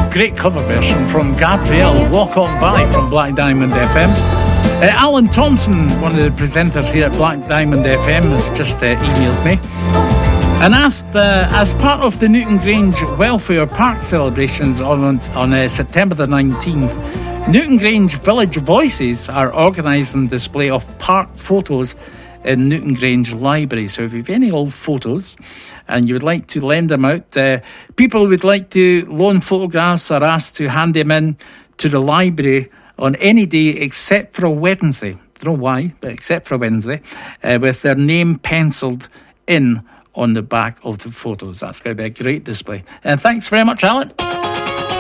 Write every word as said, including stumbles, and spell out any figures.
great cover version from Gabrielle, Walk On By from Black Diamond F M. Uh, Alan Thompson, one of the presenters here at Black Diamond F M, has just uh, emailed me and asked, uh, as part of the Newton Grange Welfare Park celebrations on, on uh, September the nineteenth, Newton Grange Village Voices are organising a display of park photos in Newton Grange Library. So if you have any old photos and you would like to lend them out, uh, people who would like to loan photographs are asked to hand them in to the library on any day except for a Wednesday. I don't know why, but except for a Wednesday, uh, with their name pencilled in on the back of the photos. That's going to be a great display. And thanks very much, Alan.